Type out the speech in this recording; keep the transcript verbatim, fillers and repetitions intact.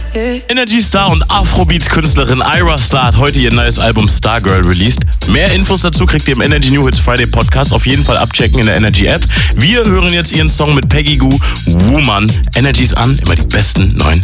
Energy Star und Afrobeats-Künstlerin Ira Star hat heute ihr neues Album Stargirl released. Mehr Infos dazu kriegt ihr im Energy New Hits Friday Podcast. Auf jeden Fall abchecken in der Energy App. Wir hören jetzt ihren Song mit Peggy Gou, Woman. Energy's an, immer die besten neuen